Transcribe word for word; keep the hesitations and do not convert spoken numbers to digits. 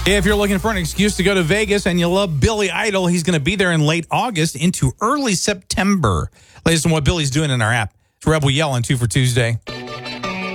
If you're looking for an excuse to go to Vegas and you love Billy Idol, he's going to be there in late August into early September. Latest on what Billy's doing in our app. It's Rebel Yell on Two for Tuesday.